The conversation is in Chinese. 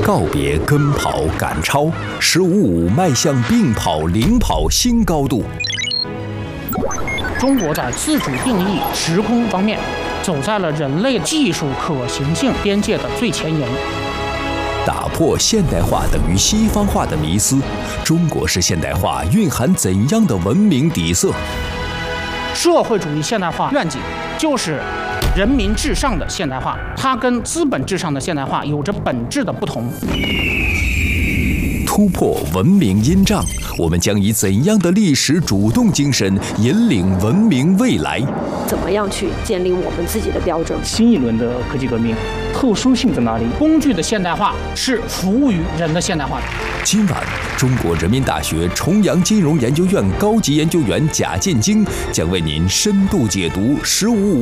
告别跟跑赶超，15.5迈向并跑领跑新高度。 中国在自主定义时空方面，走在了人类技术可行性边界的最前沿。 打破现代化等于西方化的迷思，中国式现代化蕴含怎样的文明底色？ 社会主义现代化愿景就是人民至上的现代化，它跟资本至上的现代化有着本质的不同。 突破文明阴障，我们将以怎样的历史主动精神引领文明未来？ 怎么样去建立我们自己的标准？ 新一轮的科技革命特殊性在哪里？ 工具的现代化是服务于人的现代化的。 今晚，中国人民大学重阳金融研究院高级研究员贾建京将为您深度解读15.5